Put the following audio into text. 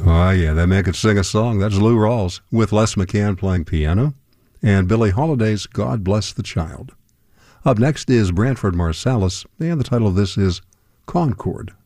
Oh, yeah, that man could sing a song. That's Lou Rawls with Les McCann playing piano and Billie Holiday's God Bless the Child. Up next is Branford Marsalis, and the title of this is Concord.